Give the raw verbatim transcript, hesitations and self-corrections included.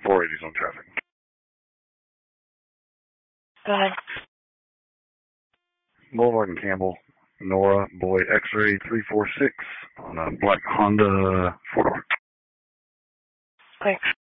four eighty's on traffic. Go ahead. Boulevard and Campbell, Nora, Boy, X-ray three four six on a black Honda four-door. Quick.